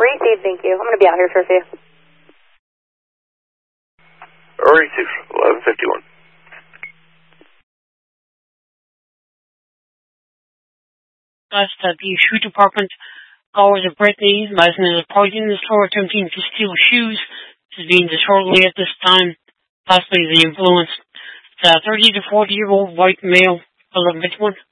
Received, thank you. I'm going to be out here for a few. Received, 1151. That's that the shoe department hours of Brittany. Madison is approaching the store attempting to steal shoes. She's being disorderly at this time, possibly the influence. 30 to 40-year-old white male, 1151.